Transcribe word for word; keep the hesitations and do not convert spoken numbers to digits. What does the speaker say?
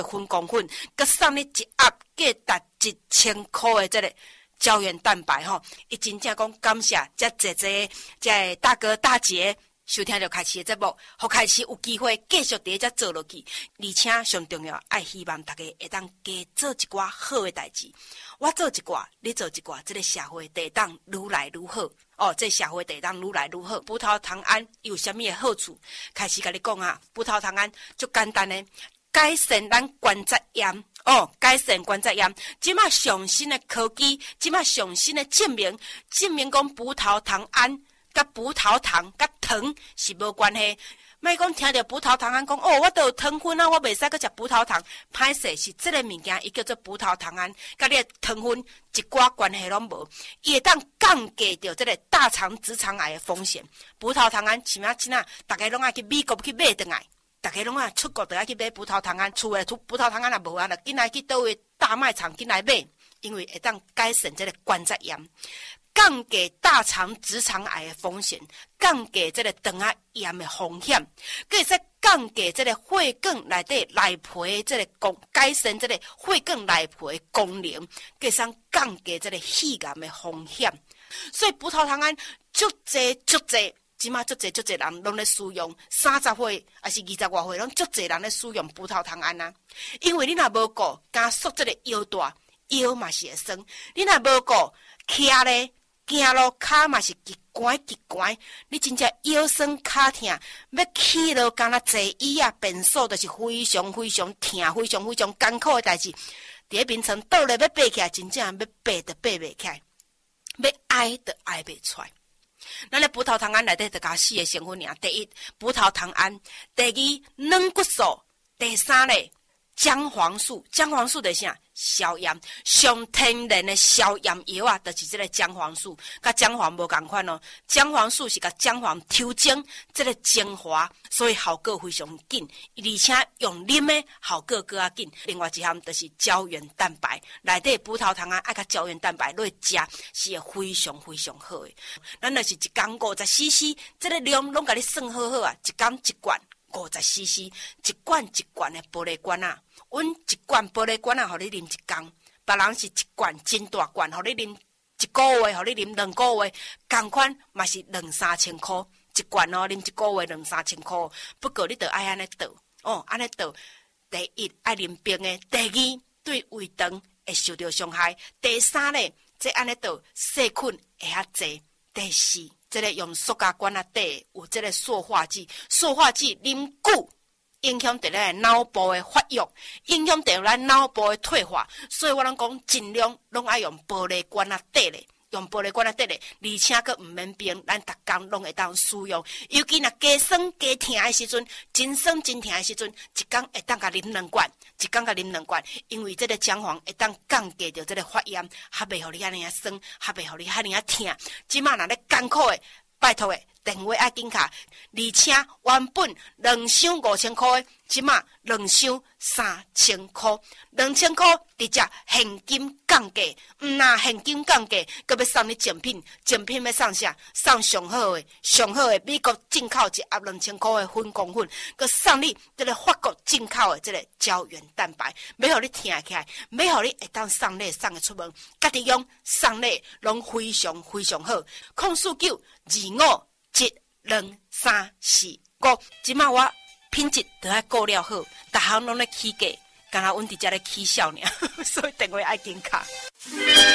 分公粉，佮送你一盒价值一千块的这个胶原蛋白吼，伊真正讲感谢遮济济遮大哥大姐。收听着开始的节目，互开始有机会继续伫遮做落去，而且上重要，爱希望大家会当加做一寡好的代志。我做一寡，你做一寡，这个社会会当愈来愈好。哦，这个社会会当愈来愈好。葡萄糖胺有啥物的好处？开始甲你讲啊，葡萄糖胺就简单的改善咱关节炎。哦，改善关节炎，即马上新的科技，即马上新的证明，证明讲葡萄糖胺。甲葡萄糖、甲糖是无关系。莫讲听到葡萄糖胺讲哦，我都有糖分啊，我袂使佮食葡萄糖。歹势是这个物件，伊叫做葡萄糖胺，甲你的糖分一寡关系拢无。伊会当降低着这个大肠直肠癌的风险。葡萄糖胺是啥真啊？大家拢爱去美国去买倒来，大家拢爱出国都爱去买葡萄糖胺。厝诶葡葡萄糖胺也无啊，就紧来去倒位大卖场紧来买，因为会当改善这个关节炎。降低大肠直肠癌的风险，降低这个肠仔炎的风险，佮会使降低这个血管内底内皮的这个功，改善这个血管内皮的功能，佮会使降低这个肺癌的风险。所以葡萄糖胺足济足济，即马足济足济人拢咧使用，三十岁还是二十外岁，拢足济人咧使用葡萄糖胺啊。因为你若无顾加速这个腰大，腰嘛是会酸；你若无顾徛咧。行路骹嘛是极乖极乖，你真正腰酸骹痛，要起落敢若坐椅啊，变数就是非常非常痛，非常非常艰苦的代志。伫咧眠床倒咧要爬起来，真正要爬都爬袂起来，要挨都挨袂出来。咱咧葡萄糖胺内底就加四个成分尔：第一，葡萄糖胺；第二，软骨素；第三咧，姜黄素。姜黄素就是啥？消炎，上天然的消炎药啊，就是这个姜黄素，甲姜黄无共款哦。姜黄素是甲姜黄抽精，这个精华，所以效果非常紧，而且用啉的效果更加紧。另外一项就是胶原蛋白，内底葡萄糖胺爱甲胶原蛋白落食，是会非常非常好的。咱就是一天五十 C C， 这个量拢甲你算好好啊，一天一罐五十 C C， 一罐一罐的玻璃罐啊。阮一罐玻璃罐啊，互你啉一工；别人是一罐真大罐，互你啉一个月，互你啉两个月。同款嘛是两三千箍一罐哦，啉一个月两三千箍。不过你得爱安尼倒哦，安尼倒。第一爱啉冰的，第二对胃肠会受到伤害。第三咧，这安尼倒细菌会较济。第四，这个用塑胶管啊底有这个塑化剂，塑化剂啉久。影响到咱脑部的发育，影响到咱脑部的退化，所以我拢讲尽量拢爱用玻璃罐啊底咧，用玻璃罐啊底咧，而且佫毋免冰，咱逐工拢会当使用。尤其若加酸加痛的时阵，真酸真痛的时阵，一工会当甲啉两罐，一工甲啉两罐，因为这个姜黄会当降低着这个发炎，还袂互你遐尼啊酸，还袂互你遐尼啊痛。即马若咧艰苦的，拜托诶。电话爱紧卡，而且原本两箱五千块，即马两箱三千块，两千块直接现金降价，毋那现金降价，佮要送你奖品，奖品要送啥？送上好的，上好的美国进口一盒两千块的粉公粉，佮送你这个法国进口的这个胶原蛋白，要互你听起来，要互你会当送礼送得出门，家己用送礼拢非常非常好。控诉九二五。一、两、三、四、五，即马我品质都爱顾了好，逐项拢咧起价，干那阮伫遮咧起笑尔，所以电话爱紧卡。